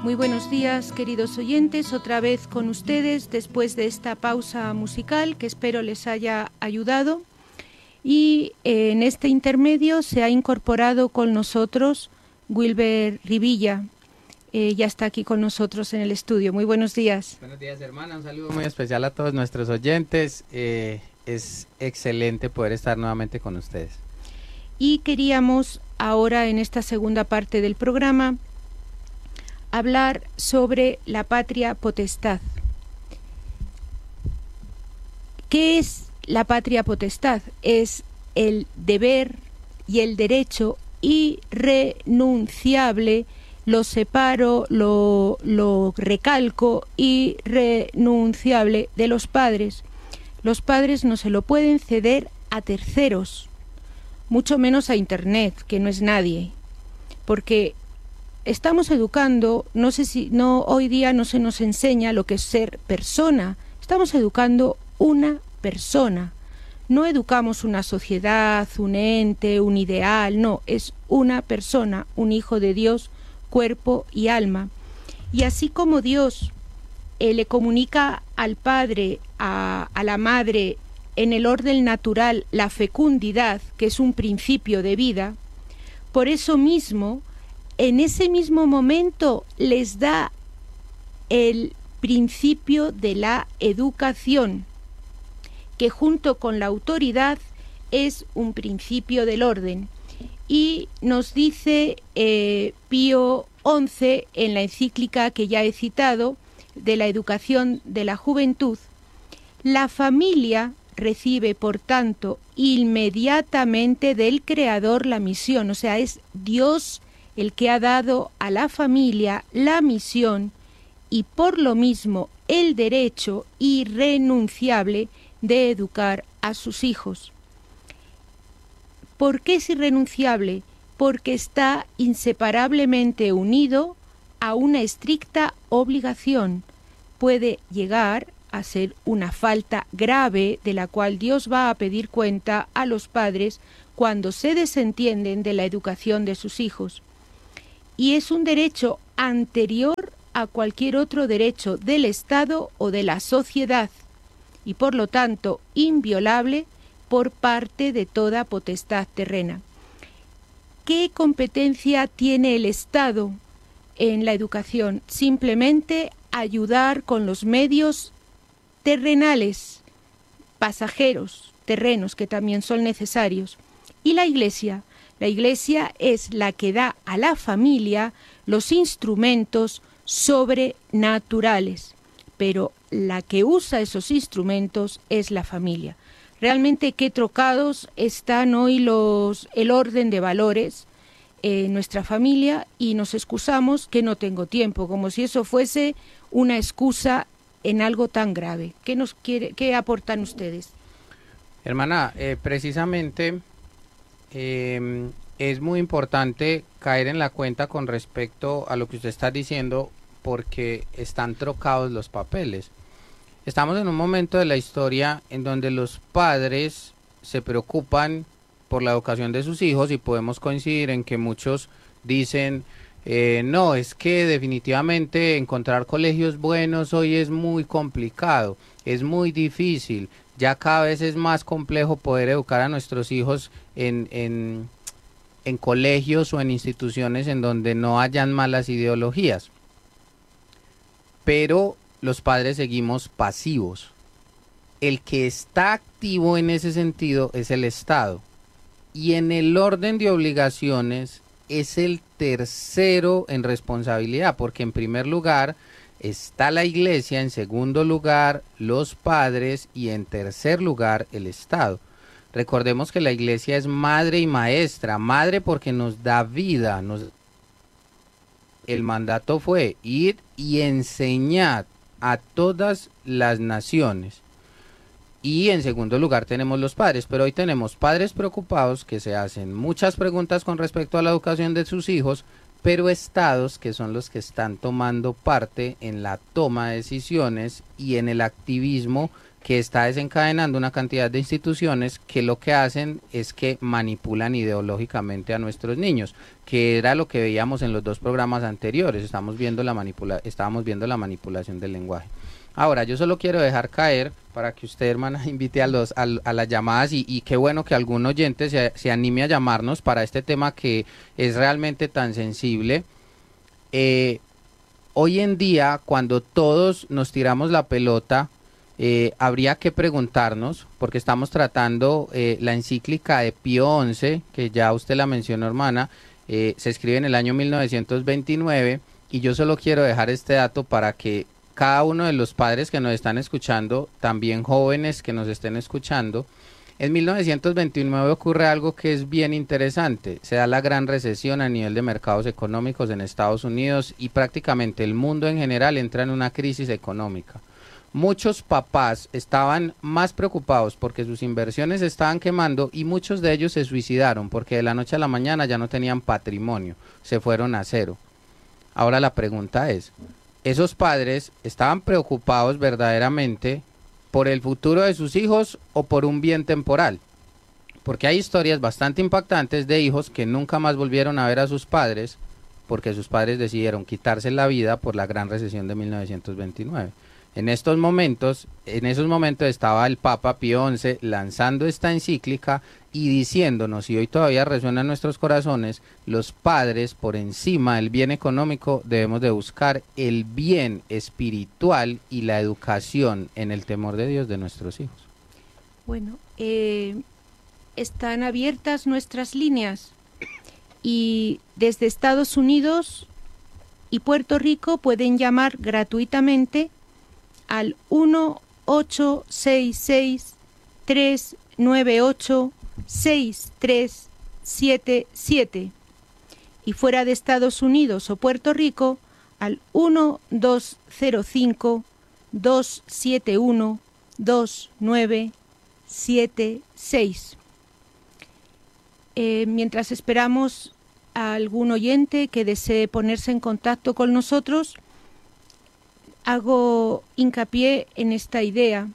Muy buenos días, queridos oyentes, otra vez con ustedes después de esta pausa musical que espero les haya ayudado. Y en este intermedio se ha incorporado con nosotros Wilber Rivilla. Ya está aquí con nosotros en el estudio. Muy buenos días. Buenos días, hermana. Un saludo muy especial a todos nuestros oyentes. Es excelente poder estar nuevamente con ustedes. Y queríamos ahora, en esta segunda parte del programa, hablar sobre la patria potestad. ¿Qué es la patria potestad? Es el deber y el derecho irrenunciable, lo separo, lo recalco, irrenunciable de los padres. Los padres no se lo pueden ceder a terceros, mucho menos a Internet, que no es nadie, porque estamos educando, hoy día no se nos enseña lo que es ser persona, estamos educando una persona, no educamos una sociedad, un ente, un ideal, no, es una persona, un hijo de Dios, cuerpo y alma. Y así como Dios le comunica al padre, a la madre, en el orden natural, la fecundidad, que es un principio de vida, por eso mismo, en ese mismo momento les da el principio de la educación, que junto con la autoridad es un principio del orden. Y nos dice Pío XI en la encíclica que ya he citado, de la educación de la juventud, la familia recibe, por tanto, inmediatamente del Creador la misión, o sea, es Dios el que ha dado a la familia la misión y por lo mismo el derecho irrenunciable de educar a sus hijos. ¿Por qué es irrenunciable? Porque está inseparablemente unido a una estricta obligación. Puede llegar a ser una falta grave de la cual Dios va a pedir cuenta a los padres cuando se desentienden de la educación de sus hijos. Y es un derecho anterior a cualquier otro derecho del Estado o de la sociedad, y por lo tanto inviolable por parte de toda potestad terrena. ¿Qué competencia tiene el Estado en la educación? Simplemente ayudar con los medios terrenales, pasajeros, terrenos, que también son necesarios. Y la Iglesia es la que da a la familia los instrumentos sobrenaturales, pero la que usa esos instrumentos es la familia. Realmente qué trocados están hoy el orden de valores en nuestra familia, y nos excusamos que no tengo tiempo, como si eso fuese una excusa en algo tan grave. ¿Qué aportan ustedes? Hermana, precisamente es muy importante caer en la cuenta con respecto a lo que usted está diciendo, porque están trocados los papeles. Estamos en un momento de la historia en donde los padres se preocupan por la educación de sus hijos, y podemos coincidir en que muchos dicen, no, es que definitivamente encontrar colegios buenos hoy es muy complicado, es muy difícil, ya cada vez es más complejo poder educar a nuestros hijos en colegios o en instituciones en donde no hayan malas ideologías. Pero los padres seguimos pasivos. El que está activo en ese sentido es el Estado. Y en el orden de obligaciones es el tercero en responsabilidad, porque en primer lugar está la Iglesia, en segundo lugar los padres y en tercer lugar el Estado. Recordemos que la Iglesia es madre y maestra. Madre porque nos da vida. El mandato fue ir y enseñar a todas las naciones. Y en segundo lugar tenemos los padres, pero hoy tenemos padres preocupados que se hacen muchas preguntas con respecto a la educación de sus hijos, pero estados que son los que están tomando parte en la toma de decisiones y en el activismo que está desencadenando una cantidad de instituciones que lo que hacen es que manipulan ideológicamente a nuestros niños, que era lo que veíamos en los dos programas anteriores. Estábamos viendo la manipulación del lenguaje. Ahora, yo solo quiero dejar caer para que usted, hermana, invite a las llamadas y qué bueno que algún oyente se anime a llamarnos para este tema que es realmente tan sensible. Hoy en día, cuando todos nos tiramos la pelota, habría que preguntarnos, porque estamos tratando la encíclica de Pío XI, que ya usted la mencionó, hermana, se escribe en el año 1929, y yo solo quiero dejar este dato para que cada uno de los padres que nos están escuchando, también jóvenes que nos estén escuchando, en 1929 ocurre algo que es bien interesante. Se da la gran recesión a nivel de mercados económicos en Estados Unidos y prácticamente el mundo en general entra en una crisis económica. Muchos papás estaban más preocupados porque sus inversiones se estaban quemando y muchos de ellos se suicidaron porque de la noche a la mañana ya no tenían patrimonio, se fueron a cero. Ahora la pregunta es, ¿esos padres estaban preocupados verdaderamente por el futuro de sus hijos o por un bien temporal? Porque hay historias bastante impactantes de hijos que nunca más volvieron a ver a sus padres porque sus padres decidieron quitarse la vida por la gran recesión de 1929. En esos momentos estaba el Papa Pío XI lanzando esta encíclica y diciéndonos, y hoy todavía resuena en nuestros corazones, los padres por encima del bien económico debemos de buscar el bien espiritual y la educación en el temor de Dios de nuestros hijos. Bueno, están abiertas nuestras líneas y desde Estados Unidos y Puerto Rico pueden llamar gratuitamente al 1-866-398-6377 y fuera de Estados Unidos o Puerto Rico al 1-205-271-2976. Mientras esperamos a algún oyente que desee ponerse en contacto con nosotros, hago hincapié en esta idea,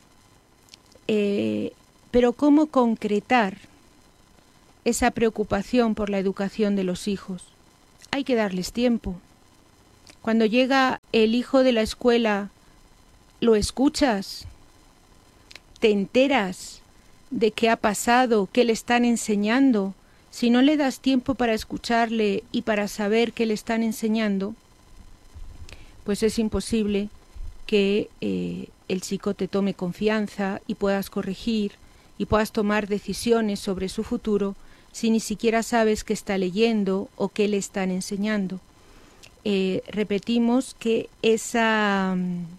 pero ¿cómo concretar esa preocupación por la educación de los hijos? Hay que darles tiempo. Cuando llega el hijo de la escuela, lo escuchas, te enteras de qué ha pasado, qué le están enseñando. Si no le das tiempo para escucharle y para saber qué le están enseñando, pues es imposible que el chico te tome confianza y puedas corregir y puedas tomar decisiones sobre su futuro si ni siquiera sabes qué está leyendo o qué le están enseñando. Repetimos que esa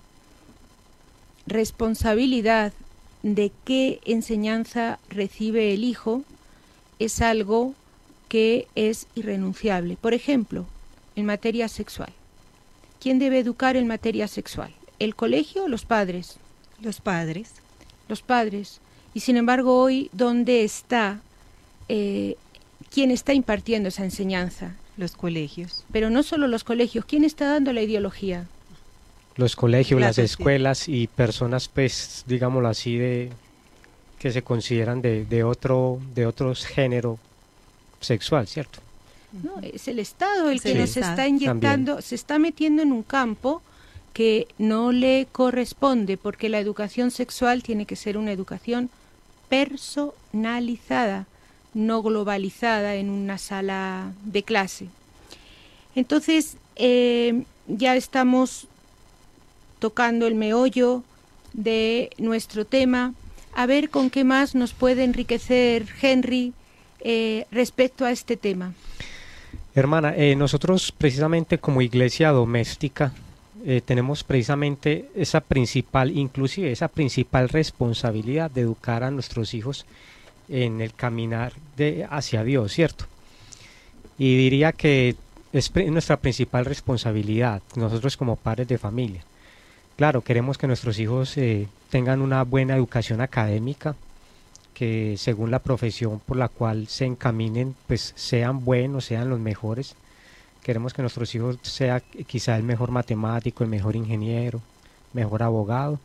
responsabilidad de qué enseñanza recibe el hijo es algo que es irrenunciable. Por ejemplo, en materia sexual. ¿Quién debe educar en materia sexual? ¿El colegio o los padres? Los padres. Los padres. Y sin embargo hoy, ¿dónde está? ¿Quién está impartiendo esa enseñanza? Los colegios. Pero no solo los colegios. ¿Quién está dando la ideología? Los colegios, las escuelas y personas, pues, digámoslo así, que se consideran de otro género sexual, ¿cierto? No, es el Estado el que nos está también inyectando, se está metiendo en un campo que no le corresponde, porque la educación sexual tiene que ser una educación personalizada, no globalizada en una sala de clase. Entonces, ya estamos tocando el meollo de nuestro tema. A ver con qué más nos puede enriquecer Henry respecto a este tema. Hermana, nosotros precisamente como iglesia doméstica tenemos precisamente esa principal responsabilidad de educar a nuestros hijos en el caminar hacia Dios, ¿cierto? Y diría que es nuestra principal responsabilidad, nosotros como padres de familia. Claro, queremos que nuestros hijos tengan una buena educación académica, que según la profesión por la cual se encaminen, pues sean buenos, sean los mejores. Queremos que nuestros hijos sea quizá el mejor matemático, el mejor ingeniero, mejor abogado.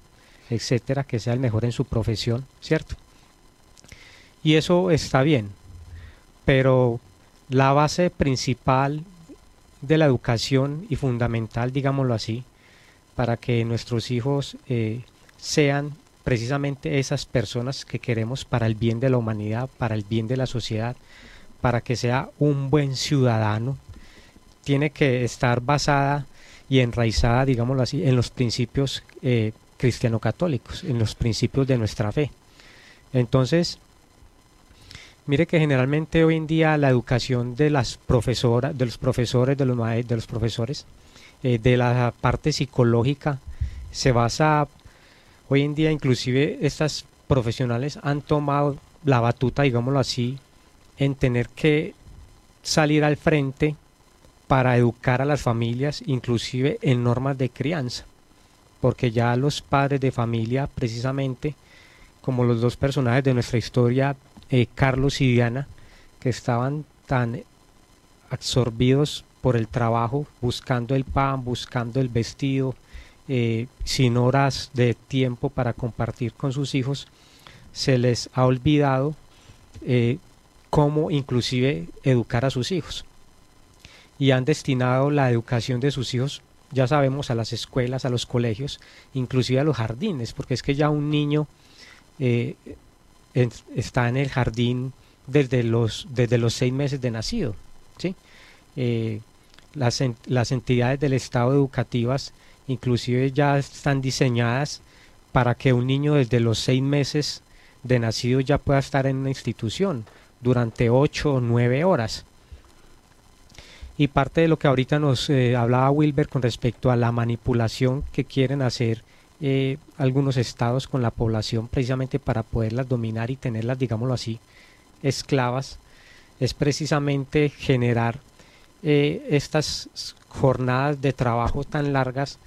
etcétera, que sea el mejor en su profesión, ¿cierto? Y eso está bien, pero la base principal de la educación y fundamental, digámoslo así, para que nuestros hijos sean precisamente esas personas que queremos para el bien de la humanidad, para el bien de la sociedad, para que sea un buen ciudadano, tiene que estar basada y enraizada, digámoslo así, en los principios cristiano-católicos, en los principios de nuestra fe. Entonces, mire que generalmente hoy en día la educación de las profesoras, de los profesores, de los profesores, de la parte psicológica, se basa, hoy en día inclusive estas profesionales han tomado la batuta, digámoslo así, en tener que salir al frente para educar a las familias, inclusive en normas de crianza, porque ya los padres de familia, precisamente, como los dos personajes de nuestra historia, Carlos y Diana, que estaban tan absorbidos por el trabajo, buscando el pan, buscando el vestido, sin horas de tiempo para compartir con sus hijos, se les ha olvidado cómo inclusive educar a sus hijos, y han destinado la educación de sus hijos, ya sabemos, a las escuelas, a los colegios, inclusive a los jardines, porque es que ya un niño está en el jardín desde los 6 meses de nacido, ¿sí? Las entidades del Estado educativas inclusive ya están diseñadas para que un niño desde los 6 meses de nacido ya pueda estar en una institución durante 8 o 9 horas. Y parte de lo que ahorita nos hablaba Wilber con respecto a la manipulación que quieren hacer algunos estados con la población precisamente para poderlas dominar y tenerlas, digámoslo así, esclavas, es precisamente generar estas jornadas de trabajo tan largas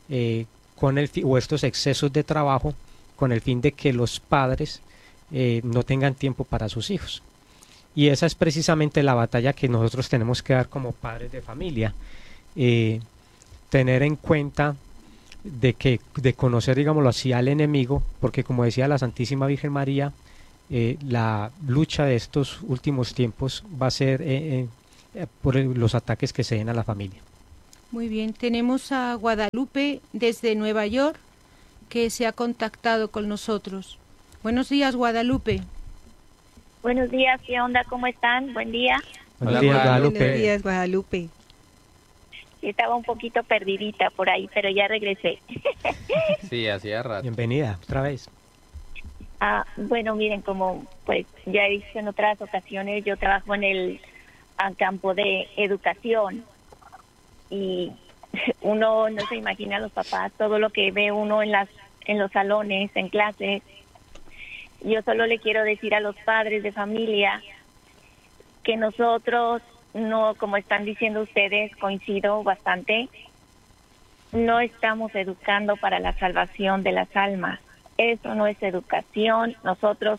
o estos excesos de trabajo con el fin de que los padres no tengan tiempo para sus hijos. Y esa es precisamente la batalla que nosotros tenemos que dar como padres de familia, tener en cuenta de conocer, digámoslo así, al enemigo, porque como decía la Santísima Virgen María, la lucha de estos últimos tiempos va a ser por los ataques que se den a la familia. Muy bien, tenemos a Guadalupe desde Nueva York que se ha contactado con nosotros. Buenos días, Guadalupe. Buenos días, ¿qué onda? ¿Cómo están? Buen día. Buenos días, Guadalupe. Buenos días, Guadalupe. Estaba un poquito perdidita por ahí, pero ya regresé. Sí, hacía rato. Bienvenida, otra vez. Bueno, miren, como pues ya he dicho en otras ocasiones, yo trabajo en el campo de educación y uno no se imagina a los papás todo lo que ve uno en los salones, en clases. Yo solo le quiero decir a los padres de familia que nosotros no, como están diciendo ustedes, coincido bastante, no estamos educando para la salvación de las almas. Eso no es educación. Nosotros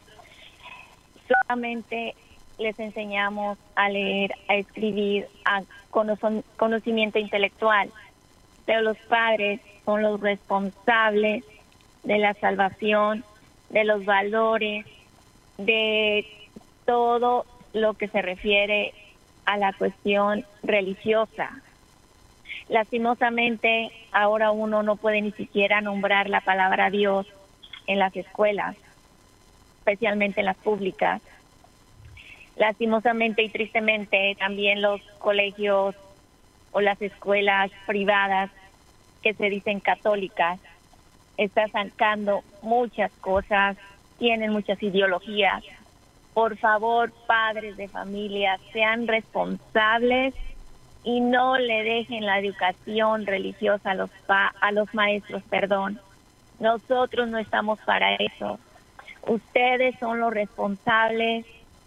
solamente les enseñamos a leer, a escribir, a conocimiento intelectual. Pero los padres son los responsables de la salvación, de los valores, de todo lo que se refiere a la cuestión religiosa. Lastimosamente, ahora uno no puede ni siquiera nombrar la palabra Dios en las escuelas, especialmente en las públicas. Lastimosamente y tristemente, también los colegios o las escuelas privadas que se dicen católicas están sacando muchas cosas, tienen muchas ideologías. Por favor, padres de familia, sean responsables y no le dejen la educación religiosa a los maestros, perdón. Nosotros no estamos para eso. Ustedes son los responsables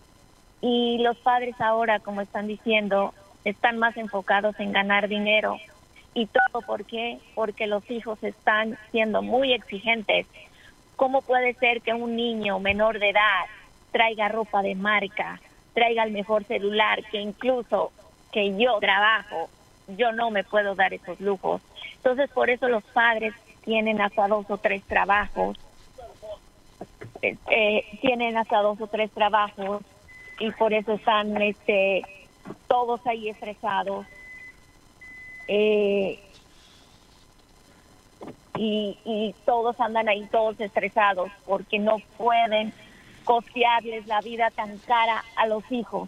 y los padres ahora, como están diciendo, están más enfocados en ganar dinero. ¿Y todo por qué? Porque los hijos están siendo muy exigentes. ¿Cómo puede ser que un niño menor de edad traiga ropa de marca, traiga el mejor celular, que incluso que yo trabajo, yo no me puedo dar esos lujos? Entonces, por eso los padres tienen hasta 2 o 3 trabajos. Tienen hasta 2 o 3 trabajos y por eso están todos ahí estresados. Y todos andan ahí todos estresados porque no pueden costearles la vida tan cara a los hijos.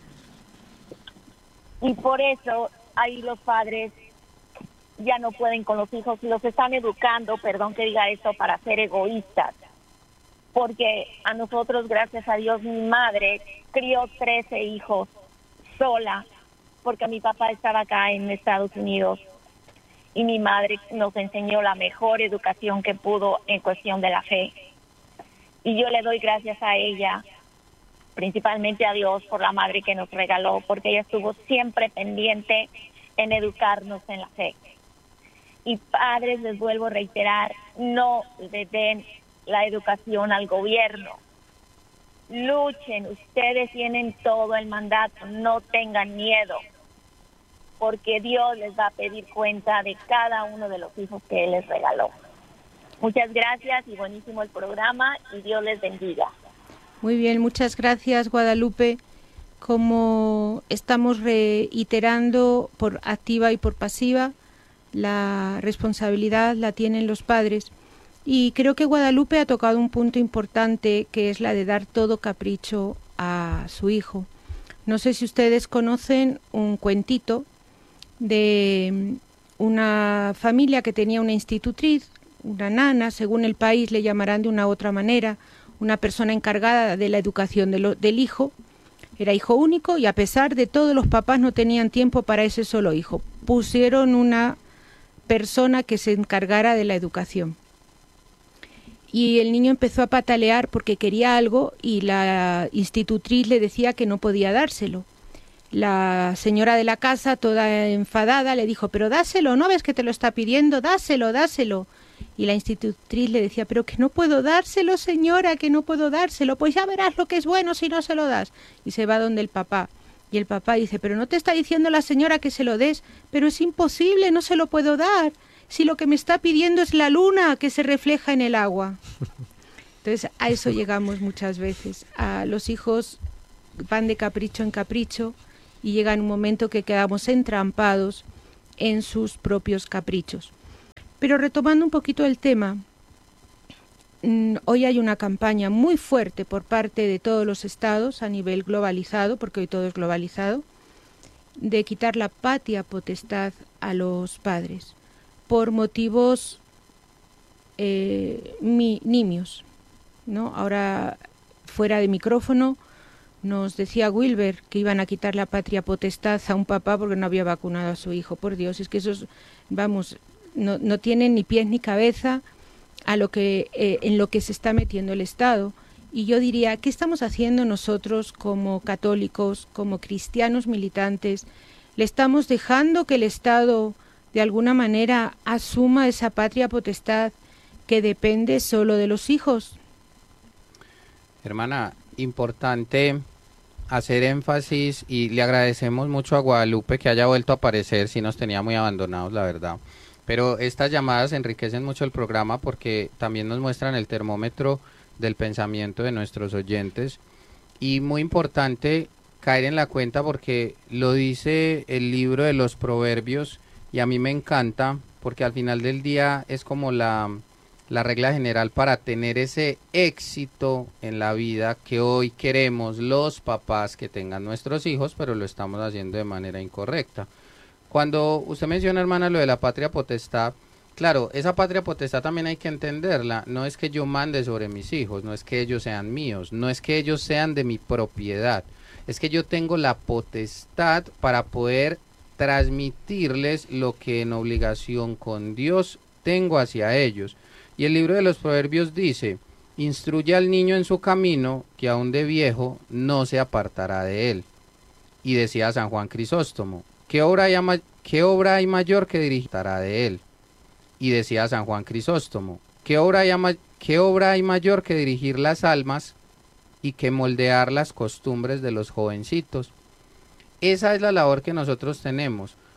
Y por eso ahí los padres ya no pueden con los hijos y los están educando, perdón que diga esto, para ser egoístas. Porque a nosotros, gracias a Dios, mi madre crió 13 hijos sola, porque mi papá estaba acá en Estados Unidos. Y mi madre nos enseñó la mejor educación que pudo en cuestión de la fe. Y yo le doy gracias a ella, principalmente a Dios, por la madre que nos regaló, porque ella estuvo siempre pendiente en educarnos en la fe. Y padres, les vuelvo a reiterar, no le den la educación al gobierno. Luchen, ustedes tienen todo el mandato, no tengan miedo, porque Dios les va a pedir cuenta de cada uno de los hijos que Él les regaló. Muchas gracias y buenísimo el programa y Dios les bendiga. Muy bien, muchas gracias, Guadalupe. Como estamos reiterando por activa y por pasiva, la responsabilidad la tienen los padres. Y creo que Guadalupe ha tocado un punto importante, que es la de dar todo capricho a su hijo. No sé si ustedes conocen un cuentito de una familia que tenía una institutriz, una nana, según el país le llamarán de una u otra manera, una persona encargada de la educación del hijo. Era hijo único y a pesar de todo los papás no tenían tiempo para ese solo hijo. Pusieron una persona que se encargara de la educación. Y el niño empezó a patalear porque quería algo y la institutriz le decía que no podía dárselo. La señora de la casa, toda enfadada, le dijo, pero dáselo, ¿no ves que te lo está pidiendo? Dáselo, dáselo. Y la institutriz le decía, pero que no puedo dárselo, señora, que no puedo dárselo. Pues ya verás lo que es bueno si no se lo das. Y se va donde el papá. Y el papá dice, pero no te está diciendo la señora que se lo des, pero es imposible, no se lo puedo dar. Si lo que me está pidiendo es la luna que se refleja en el agua. Entonces a eso llegamos muchas veces. A los hijos van de capricho en capricho y llega un momento que quedamos entrampados en sus propios caprichos. Pero retomando un poquito el tema, hoy hay una campaña muy fuerte por parte de todos los estados a nivel globalizado, porque hoy todo es globalizado, de quitar la patria potestad a los padres por motivos nimios, ¿no? Ahora, fuera de micrófono, nos decía Wilber que iban a quitar la patria potestad a un papá porque no había vacunado a su hijo. Por Dios, es que esos, vamos, no tienen ni pies ni cabeza a lo que en lo que se está metiendo el Estado. Y yo diría, ¿qué estamos haciendo nosotros como católicos, como cristianos militantes? ¿Le estamos dejando que el Estado de alguna manera asuma esa patria potestad que depende solo de los hijos? Hermana, importante hacer énfasis y le agradecemos mucho a Guadalupe que haya vuelto a aparecer, si nos tenía muy abandonados, la verdad. Pero estas llamadas enriquecen mucho el programa porque también nos muestran el termómetro del pensamiento de nuestros oyentes. Y muy importante caer en la cuenta porque lo dice el libro de los Proverbios y a mí me encanta porque al final del día es como la regla general para tener ese éxito en la vida que hoy queremos los papás que tengan nuestros hijos, pero lo estamos haciendo de manera incorrecta. Cuando usted menciona, hermana, lo de la patria potestad, claro, esa patria potestad también hay que entenderla. No es que yo mande sobre mis hijos, no es que ellos sean míos, no es que ellos sean de mi propiedad. Es que yo tengo la potestad para poder transmitirles lo que en obligación con Dios tengo hacia ellos. Y el libro de los Proverbios dice, instruye al niño en su camino, que aun de viejo no se apartará de él. Y decía San Juan Crisóstomo, ¿qué obra hay mayor que dirigirá de él? Y decía San Juan Crisóstomo, ¿qué obra hay mayor que dirigir las almas y que moldear las costumbres de los jovencitos? Esa es la labor que nosotros tenemos.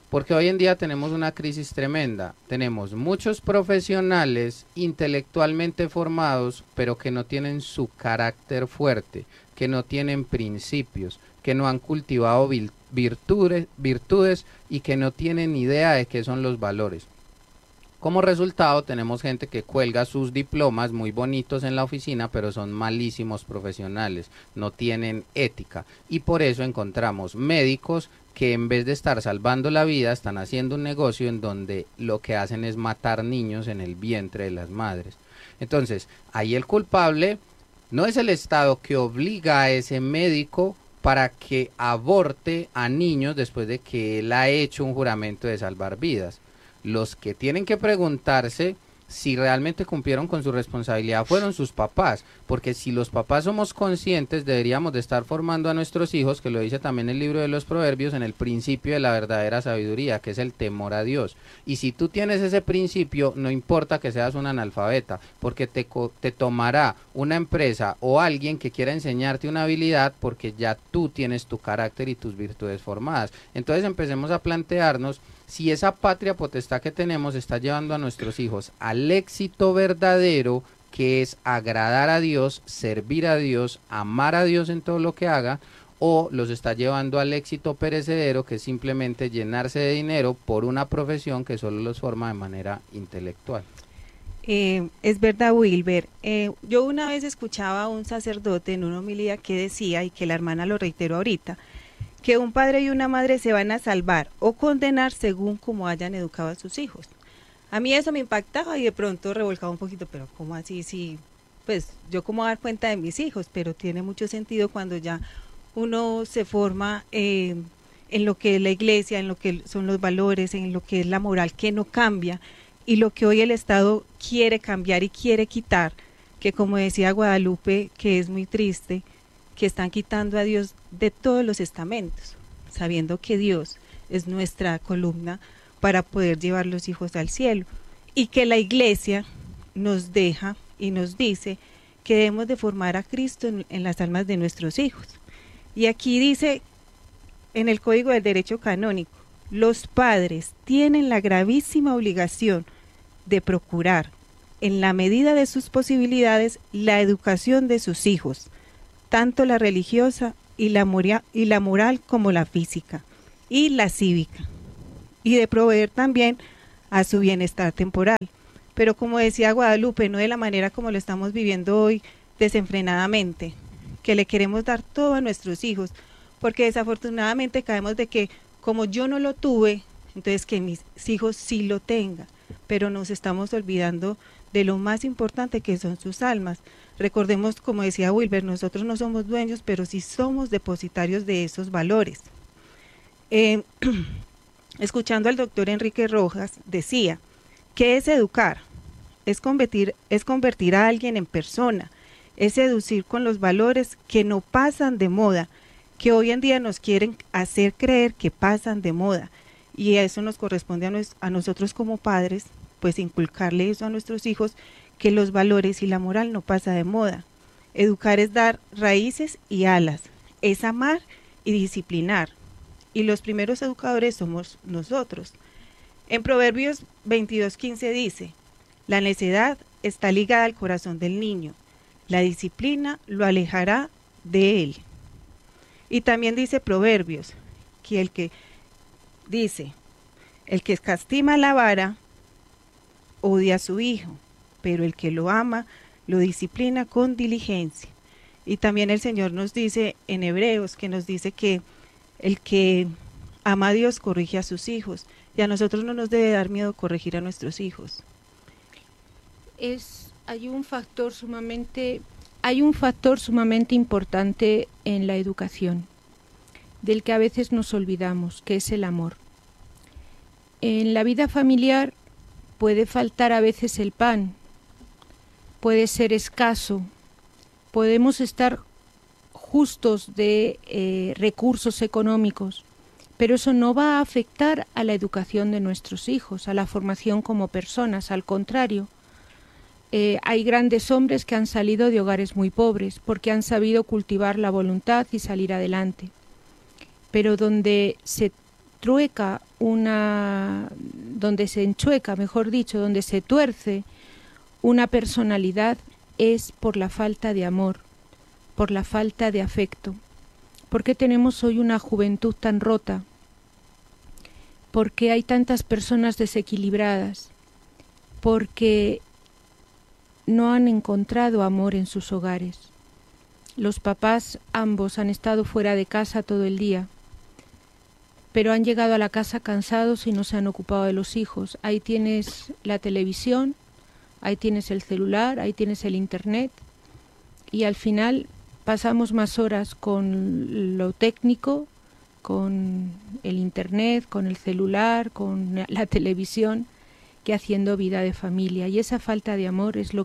Porque hoy en día tenemos una crisis tremenda. Tenemos muchos profesionales intelectualmente formados, pero que no tienen su carácter fuerte, que no tienen principios, que no han cultivado virtudes y que no tienen idea de qué son los valores. Como resultado tenemos gente que cuelga sus diplomas muy bonitos en la oficina, pero son malísimos profesionales, no tienen ética, y por eso encontramos médicos que en vez de estar salvando la vida están haciendo un negocio en donde lo que hacen es matar niños en el vientre de las madres. Entonces, ahí el culpable no es el Estado que obliga a ese médico para que aborte a niños después de que él ha hecho un juramento de salvar vidas. Los que tienen que preguntarse si realmente cumplieron con su responsabilidad fueron sus papás, porque si los papás somos conscientes deberíamos de estar formando a nuestros hijos, que lo dice también el libro de los Proverbios, en el principio de la verdadera sabiduría, que es el temor a Dios. Y si tú tienes ese principio, no importa que seas un analfabeta, porque te tomará una empresa o alguien que quiera enseñarte una habilidad, porque ya tú tienes tu carácter y tus virtudes formadas. Entonces empecemos a plantearnos si esa patria potestad que tenemos está llevando a nuestros hijos al éxito verdadero, que es agradar a Dios, servir a Dios, amar a Dios en todo lo que haga, o los está llevando al éxito perecedero, que es simplemente llenarse de dinero por una profesión que solo los forma de manera intelectual. Es verdad, Wilber. Yo una vez escuchaba a un sacerdote en una homilía que decía, y que la hermana lo reiteró ahorita, que un padre y una madre se van a salvar o condenar según cómo hayan educado a sus hijos. A mí eso me impactaba y de pronto revolcaba un poquito, pero ¿cómo así? Sí, pues yo cómo dar cuenta de mis hijos, pero tiene mucho sentido cuando ya uno se forma en lo que es la iglesia, en lo que son los valores, en lo que es la moral que no cambia, y lo que hoy el Estado quiere cambiar y quiere quitar, que como decía Guadalupe, que es muy triste, que están quitando a Dios de todos los estamentos, sabiendo que Dios es nuestra columna para poder llevar los hijos al cielo, y que la iglesia nos deja y nos dice que debemos de formar a Cristo en las almas de nuestros hijos. Y aquí dice en el Código del Derecho Canónico, los padres tienen la gravísima obligación de procurar, en la medida de sus posibilidades, la educación de sus hijos, tanto la religiosa y la moral como la física y la cívica, y de proveer también a su bienestar temporal. Pero como decía Guadalupe, no de la manera como lo estamos viviendo hoy, desenfrenadamente, que le queremos dar todo a nuestros hijos, porque desafortunadamente caemos de que como yo no lo tuve, entonces que mis hijos sí lo tengan, pero nos estamos olvidando de lo más importante que son sus almas. Recordemos, como decía Wilber, nosotros no somos dueños, pero sí somos depositarios de esos valores. Escuchando al doctor Enrique Rojas, decía, ¿qué es educar? Es convertir a alguien en persona, es seducir con los valores que no pasan de moda, que hoy en día nos quieren hacer creer que pasan de moda, y eso nos corresponde a nosotros como padres, pues inculcarle eso a nuestros hijos, que los valores y la moral no pasa de moda. Educar es dar raíces y alas, es amar y disciplinar, y los primeros educadores somos nosotros. En Proverbios 22:15 dice, la necedad está ligada al corazón del niño, la disciplina lo alejará de él. Y también dice Proverbios, que el que escatima la vara, odia a su hijo, pero el que lo ama, lo disciplina con diligencia. Y también el Señor nos dice en Hebreos, que nos dice que el que ama a Dios corrige a sus hijos, y a nosotros no nos debe dar miedo corregir a nuestros hijos. Hay un factor sumamente importante en la educación, del que a veces nos olvidamos, que es el amor. En la vida familiar puede faltar a veces el pan, puede ser escaso, podemos estar justos de recursos económicos, pero eso no va a afectar a la educación de nuestros hijos, a la formación como personas, al contrario. Hay grandes hombres que han salido de hogares muy pobres porque han sabido cultivar la voluntad y salir adelante, pero donde se trueca donde se enchueca, mejor dicho, donde se tuerce una personalidad es por la falta de amor, por la falta de afecto. ¿Por qué tenemos hoy una juventud tan rota? ¿Por qué hay tantas personas desequilibradas? Porque no han encontrado amor en sus hogares. Los papás ambos han estado fuera de casa todo el día, pero han llegado a la casa cansados y no se han ocupado de los hijos. Ahí tienes la televisión, ahí tienes el celular, ahí tienes el internet, y al final pasamos más horas con lo técnico, con el internet, con el celular, con la televisión, que haciendo vida de familia. Y esa falta de amor es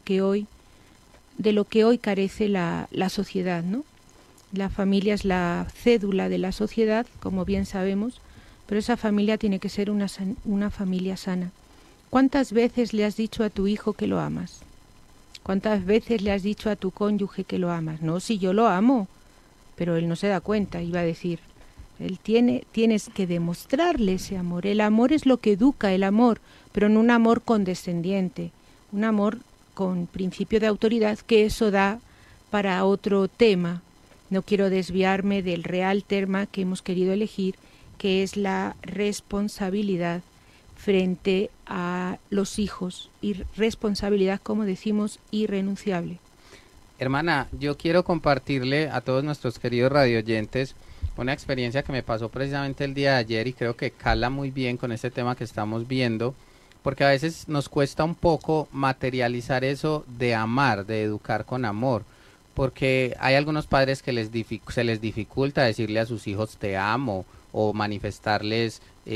de lo que hoy carece la sociedad, ¿no? La familia es la cédula de la sociedad, como bien sabemos, pero esa familia tiene que ser una familia sana. ¿Cuántas veces le has dicho a tu hijo que lo amas? ¿Cuántas veces le has dicho a tu cónyuge que lo amas? No, si yo lo amo, pero él no se da cuenta, iba a decir. Tienes que demostrarle ese amor. El amor es lo que educa, el amor, pero no un amor condescendiente, un amor con principio de autoridad, que eso da para otro tema. No quiero desviarme del real tema que hemos querido elegir, que es la responsabilidad frente a los hijos, y responsabilidad, como decimos, irrenunciable. Hermana, yo quiero compartirle a todos nuestros queridos radioyentes una experiencia que me pasó precisamente el día de ayer, y creo que cala muy bien con este tema que estamos viendo, porque a veces nos cuesta un poco materializar eso de amar, de educar con amor, porque hay algunos padres que se les dificulta decirle a sus hijos te amo, o manifestarles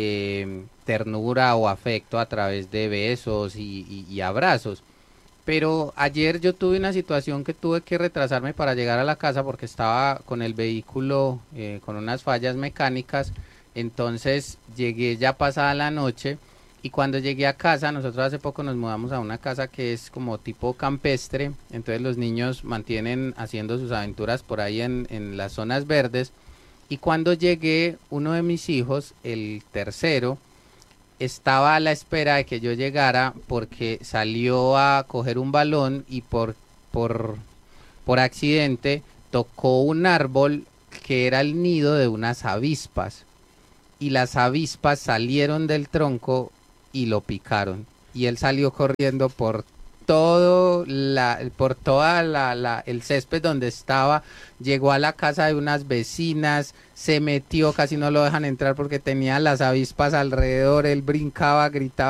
ternura o afecto a través de besos y abrazos. Pero ayer yo tuve una situación que tuve que retrasarme para llegar a la casa porque estaba con el vehículo con unas fallas mecánicas. Entonces llegué ya pasada la noche, y cuando llegué a casa, nosotros hace poco nos mudamos a una casa que es como tipo campestre, entonces los niños mantienen haciendo sus aventuras por ahí en las zonas verdes. Y cuando llegué, uno de mis hijos, el tercero, estaba a la espera de que yo llegara porque salió a coger un balón y por accidente tocó un árbol que era el nido de unas avispas, y las avispas salieron del tronco y lo picaron, y él salió corriendo por el césped donde estaba, llegó a la casa de unas vecinas, se metió, casi no lo dejan entrar porque tenía las avispas alrededor, él brincaba, gritaba